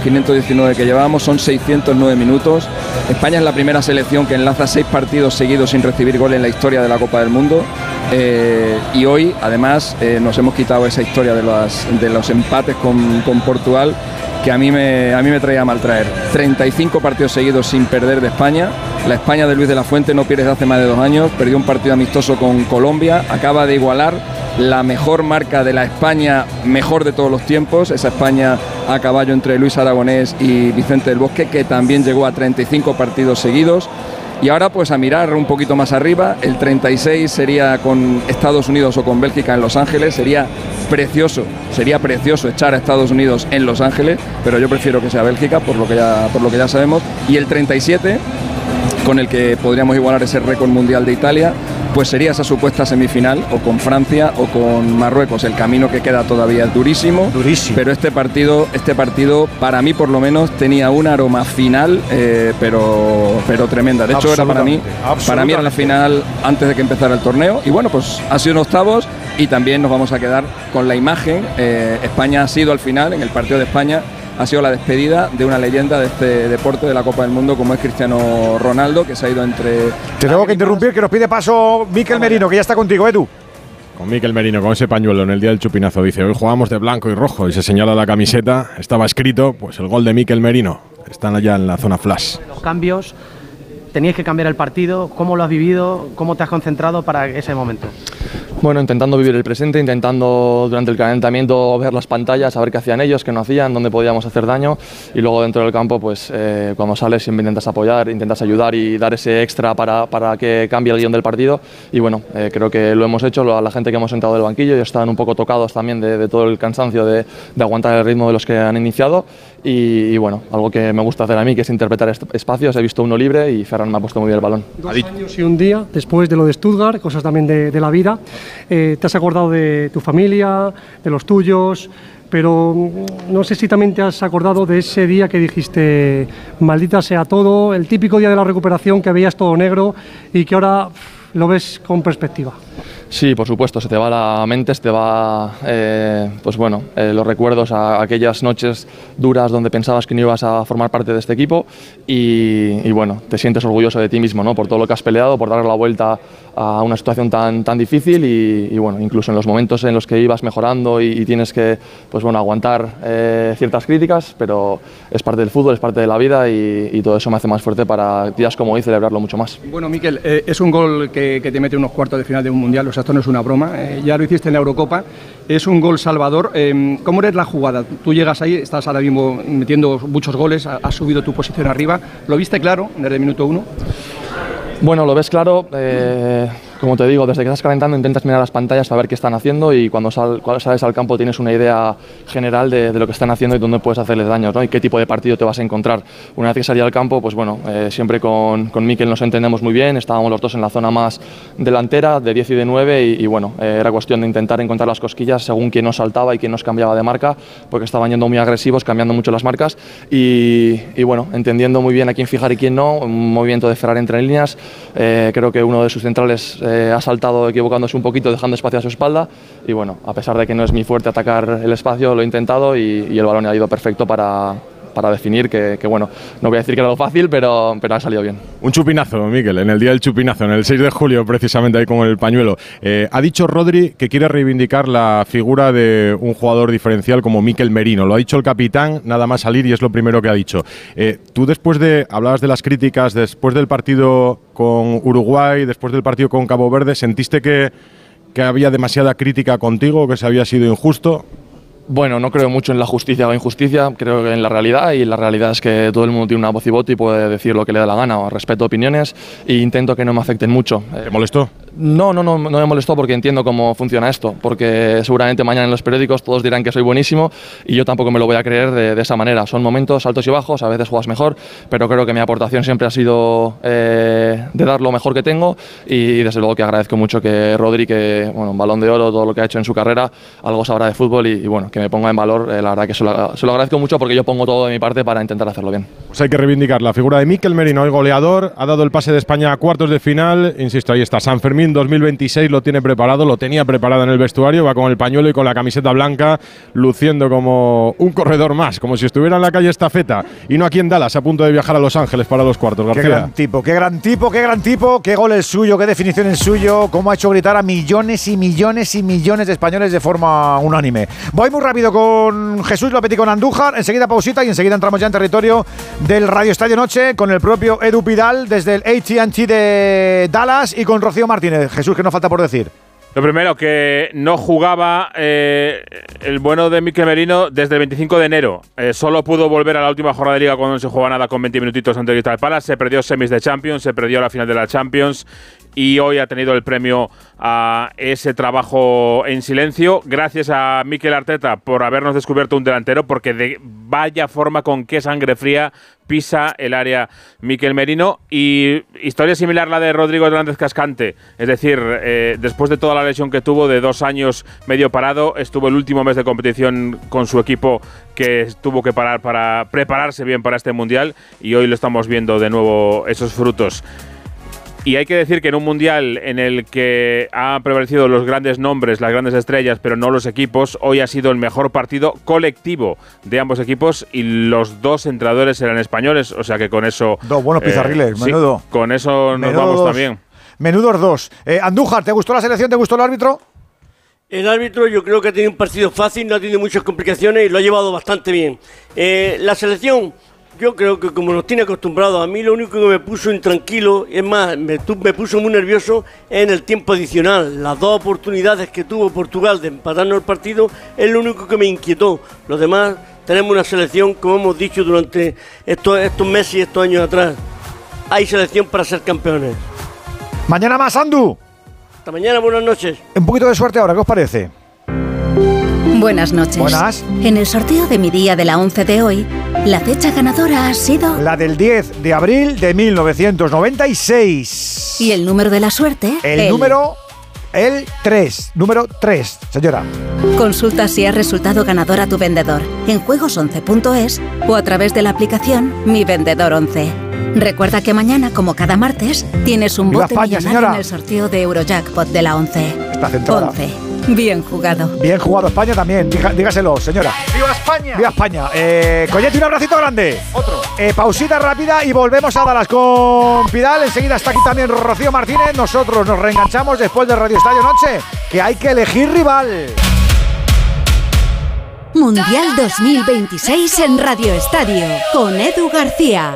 519 que llevábamos, son 609 minutos. España es la primera selección que enlaza 6 partidos seguidos sin recibir gol en la historia de la Copa del Mundo. Y hoy, además, nos hemos quitado esa historia de los empates con Portugal, que a mí me traía mal traer. 35 partidos seguidos sin perder de España. La España de Luis de la Fuente no pierde desde hace más de 2 años. Perdió un partido amistoso con Colombia. Acaba de igualar la mejor marca de la España mejor de todos los tiempos. Esa España a caballo entre Luis Aragonés y Vicente del Bosque, que también llegó a 35 partidos seguidos. Y ahora pues a mirar un poquito más arriba, el 36 sería con Estados Unidos o con Bélgica en Los Ángeles. Sería precioso echar a Estados Unidos en Los Ángeles, pero yo prefiero que sea Bélgica, por lo que ya sabemos. Y el 37, con el que podríamos igualar ese récord mundial de Italia, pues sería esa supuesta semifinal, o con Francia o con Marruecos. El camino que queda todavía es durísimo, pero este partido para mí por lo menos tenía un aroma final, pero tremenda. De hecho era para mí era la final antes de que empezara el torneo. Y bueno, pues ha sido en octavos, y también nos vamos a quedar con la imagen. España ha sido al final, en el partido de España, ha sido la despedida de una leyenda de este deporte, de la Copa del Mundo, como es Cristiano Ronaldo, que se ha ido entre... Te tengo que interrumpir, que nos pide paso Mikel Merino, que ya está contigo, Edu. Con Mikel Merino, con ese pañuelo en el día del chupinazo, dice: hoy jugamos de blanco y rojo, y se señala la camiseta, estaba escrito, pues el gol de Mikel Merino. Están allá en la zona flash. Los cambios, tenías que cambiar el partido. ¿Cómo lo has vivido? ¿Cómo te has concentrado para ese momento? Bueno, intentando vivir el presente, intentando durante el calentamiento ver las pantallas, saber qué hacían ellos, qué no hacían, dónde podíamos hacer daño, y luego dentro del campo, pues cuando sales siempre intentas apoyar, intentas ayudar y dar ese extra para que cambie el guión del partido. Y bueno, creo que lo hemos hecho. A la gente que hemos entrado del banquillo ya están un poco tocados también de todo el cansancio de aguantar el ritmo de los que han iniciado. Y bueno, algo que me gusta hacer a mí, que es interpretar espacios. He visto uno libre y Ferran me ha puesto muy bien el balón. 2 años y un día después de lo de Stuttgart, cosas también de la vida. ¿Te has acordado de tu familia, de los tuyos? Pero no sé si también te has acordado de ese día que dijiste: maldita sea todo, el típico día de la recuperación que veías todo negro y que ahora lo ves con perspectiva. Sí, por supuesto, se te va la mente, se te va los recuerdos a aquellas noches duras donde pensabas que no ibas a formar parte de este equipo, y bueno, te sientes orgulloso de ti mismo, ¿no? Por todo lo que has peleado, por darle la vuelta a una situación tan difícil, y bueno, incluso en los momentos en los que ibas mejorando y tienes que aguantar ciertas críticas, pero es parte del fútbol, es parte de la vida, y todo eso me hace más fuerte para días como hoy celebrarlo mucho más. Bueno, Mikel, es un gol que te mete unos cuartos de final de un mundial. O sea, esto no es una broma, ya lo hiciste en la Eurocopa, es un gol salvador. ¿Cómo eres la jugada? Tú llegas ahí, estás ahora mismo metiendo muchos goles, has subido tu posición arriba, ¿lo viste claro desde el minuto 1? Bueno, lo ves claro. Como te digo, desde que estás calentando intentas mirar las pantallas para ver qué están haciendo, y cuando sales al campo tienes una idea general de lo que están haciendo y dónde puedes hacerles daño, ¿no? Y qué tipo de partido te vas a encontrar. Una vez que salí al campo, pues bueno, siempre con Mikel nos entendemos muy bien, estábamos los dos en la zona más delantera, de 10 y de 9, y bueno, era cuestión de intentar encontrar las cosquillas según quién nos saltaba y quién nos cambiaba de marca, porque estaban yendo muy agresivos, cambiando mucho las marcas, y bueno, entendiendo muy bien a quién fijar y quién no. Un movimiento de Ferran entre líneas, creo que uno de sus centrales ha saltado equivocándose un poquito, dejando espacio a su espalda, y bueno, a pesar de que no es mi fuerte atacar el espacio, lo he intentado, y el balón ha ido perfecto para definir, que bueno, no voy a decir que era algo fácil, pero ha salido bien. Un chupinazo, Mikel, en el día del chupinazo, en el 6 de julio, precisamente ahí con el pañuelo. Ha dicho Rodri que quiere reivindicar la figura de un jugador diferencial como Mikel Merino. Lo ha dicho el capitán, nada más salir, y es lo primero que ha dicho. Tú hablabas de las críticas después del partido con Uruguay, después del partido con Cabo Verde, ¿sentiste que había demasiada crítica contigo, que se había sido injusto? Bueno, no creo mucho en la justicia o injusticia, creo que en la realidad, y la realidad es que todo el mundo tiene una voz y voto y puede decir lo que le da la gana. O respeto opiniones e intento que no me afecten mucho. ¿Te molestó? No me molestó, porque entiendo cómo funciona esto, porque seguramente mañana en los periódicos todos dirán que soy buenísimo, y yo tampoco me lo voy a creer de esa manera. Son momentos altos y bajos, a veces juegas mejor, pero creo que mi aportación siempre ha sido de dar lo mejor que tengo, y desde luego que agradezco mucho que Rodri, un Balón de Oro, todo lo que ha hecho en su carrera, algo sabrá de fútbol, y bueno, que me ponga en valor, la verdad que se lo agradezco mucho, porque yo pongo todo de mi parte para intentar hacerlo bien. Pues hay que reivindicar la figura de Mikel Merino, hoy goleador, ha dado el pase de España a cuartos de final, insisto, ahí está, San Fermín 2026 lo tiene preparado, lo tenía preparado en el vestuario, va con el pañuelo y con la camiseta blanca, luciendo como un corredor más, como si estuviera en la calle Estafeta y no aquí en Dallas, a punto de viajar a Los Ángeles para los cuartos. García. Qué gran tipo, qué gran tipo, qué gran tipo, qué gol el suyo, qué definición el suyo, cómo ha hecho gritar a millones y millones y millones de españoles de forma unánime. Voy muy rápido con Jesús López y con Andújar, enseguida pausita y enseguida entramos ya en territorio del Radio Estadio Noche con el propio Edu Pidal desde el AT&T de Dallas y con Rocío Martínez. Jesús, ¿qué nos falta por decir? Lo primero, que no jugaba el bueno de Mikel Merino desde el 25 de enero. Solo pudo volver a la última jornada de Liga cuando no se jugaba nada con 20 minutitos ante Crystal Palace. Se perdió semis de Champions, se perdió la final de la Champions y hoy ha tenido el premio a ese trabajo en silencio. Gracias a Mikel Arteta por habernos descubierto un delantero, porque de vaya forma con qué sangre fría pisa el área Mikel Merino. Y historia similar la de Rodrigo Hernández Cascante, es decir, después de toda la lesión que tuvo de 2 años medio parado, estuvo el último mes de competición con su equipo que tuvo que parar para prepararse bien para este Mundial y hoy lo estamos viendo de nuevo esos frutos. Y hay que decir que en un Mundial en el que han prevalecido los grandes nombres, las grandes estrellas, pero no los equipos, hoy ha sido el mejor partido colectivo de ambos equipos y los 2 entrenadores eran españoles, o sea que con eso… 2 buenos pizarriles, menudo. Sí, con eso nos vamos también. Menudos 2. Andújar, ¿te gustó la selección? ¿Te gustó el árbitro? El árbitro yo creo que ha tenido un partido fácil, no ha tenido muchas complicaciones y lo ha llevado bastante bien. La selección… Yo creo que como nos tiene acostumbrados, a mí lo único que me puso intranquilo, es más, me puso muy nervioso en el tiempo adicional. Las 2 oportunidades que tuvo Portugal de empatarnos el partido es lo único que me inquietó. Los demás, tenemos una selección, como hemos dicho durante estos meses y estos años atrás. Hay selección para ser campeones. Mañana más, Andu. Hasta mañana, buenas noches. Un poquito de suerte ahora, ¿qué os parece? Buenas noches. Buenas. En el sorteo de mi día de la 11 de hoy, la fecha ganadora ha sido… La del 10 de abril de 1996. ¿Y el número de la suerte? El 3. Número 3, señora. Consulta si has resultado ganador a tu vendedor en juegos11.es o a través de la aplicación Mi Vendedor 11. Recuerda que mañana, como cada martes, tienes un bote millonario en el sorteo de Eurojackpot de la 11. Está centrada. 11. Bien jugado. Bien jugado España también, dígaselo, señora. ¡Viva España! ¡Viva España! Collete, un abracito grande. Otro. Pausita rápida y volvemos a Dallas con Pidal. Enseguida está aquí también Rocío Martínez. Nosotros nos reenganchamos después del Radio Estadio Noche, que hay que elegir rival. Mundial 2026 en Radio Estadio, con Edu García.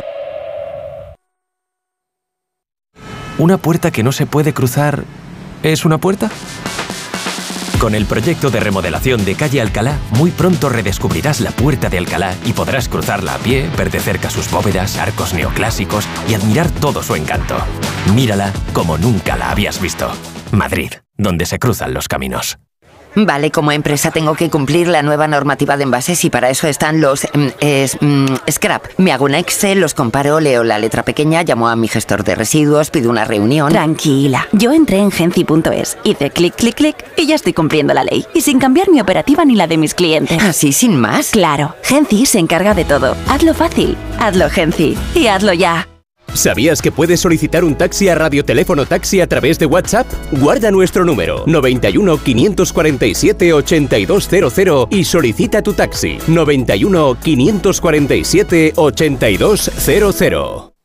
¿Una puerta que no se puede cruzar es una puerta? Con el proyecto de remodelación de Calle Alcalá, muy pronto redescubrirás la Puerta de Alcalá y podrás cruzarla a pie, ver de cerca sus bóvedas, arcos neoclásicos y admirar todo su encanto. Mírala como nunca la habías visto. Madrid, donde se cruzan los caminos. Vale, como empresa tengo que cumplir la nueva normativa de envases y para eso están los scrap. Me hago un Excel, los comparo, leo la letra pequeña, llamo a mi gestor de residuos, pido una reunión. Tranquila, yo entré en Genci.es, hice clic, clic, clic y ya estoy cumpliendo la ley. Y sin cambiar mi operativa ni la de mis clientes. ¿Así sin más? Claro, Genci se encarga de todo. Hazlo fácil, hazlo Genci y hazlo ya. ¿Sabías que puedes solicitar un taxi a Radioteléfono Taxi a través de WhatsApp? Guarda nuestro número 91 547 8200 y solicita tu taxi 91 547 8200.